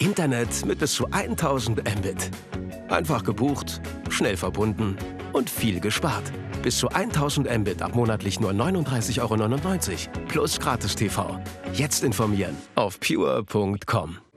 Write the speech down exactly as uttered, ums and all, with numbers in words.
Internet mit bis zu tausend Mbit. Einfach gebucht, schnell verbunden und viel gespart. Bis zu tausend Mbit ab monatlich nur neununddreißig Euro neunundneunzig. Plus Gratis-T V. Jetzt informieren auf pure punkt com.